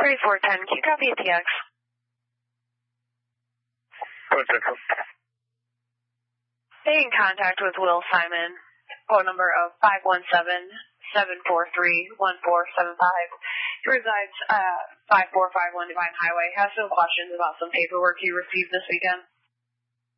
3410, can you copy ATX? Stay in contact with Will Simon, phone number of 517-743-1475. He resides 5451 Divine Highway. Has some questions about some paperwork he received this weekend.